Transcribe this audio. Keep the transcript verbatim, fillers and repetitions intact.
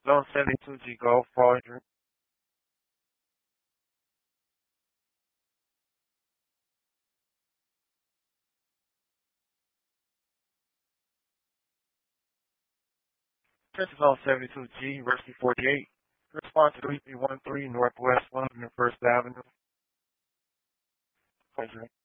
Zone seventy-two G Golf, Faldry. This is Zone seventy-two G, University forty-eight. Response to three three one three Northwest one hundred first Avenue. Pleasure.